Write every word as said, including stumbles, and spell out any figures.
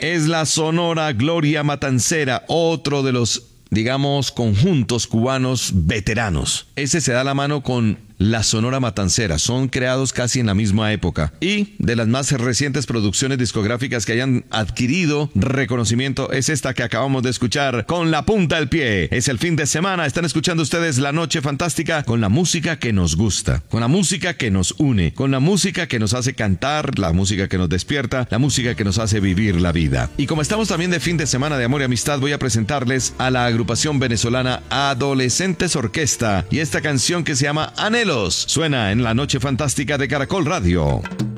es la Sonora Gloria Matancera, otro de los, digamos, conjuntos cubanos veteranos. Ese se da la mano con la Sonora Matancera, son creados casi en la misma época. Y de las más recientes producciones discográficas que hayan adquirido reconocimiento es esta que acabamos de escuchar, Con la punta del pie. Es el fin de semana, están escuchando ustedes La Noche Fantástica con la música que nos gusta, con la música que nos une, con la música que nos hace cantar, la música que nos despierta, la música que nos hace vivir la vida. Y como estamos también de fin de semana de amor y amistad, voy a presentarles a la agrupación venezolana Adolescentes Orquesta y esta canción que se llama Anhelo. Suena en La Noche Fantástica de Caracol Radio.